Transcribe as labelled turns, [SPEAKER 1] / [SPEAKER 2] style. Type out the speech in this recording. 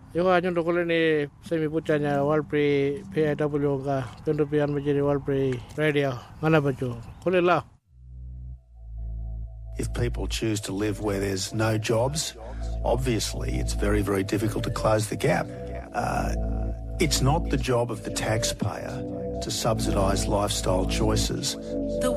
[SPEAKER 1] Yo ajundo kule ni semi puchanya Walpre PIW ka kendo pian majiri Walpre radio mana bajo kule la.
[SPEAKER 2] If people choose to live where there's no jobs, obviously it's very, very difficult to close the gap. It's not the job of the taxpayer to subsidise lifestyle choices.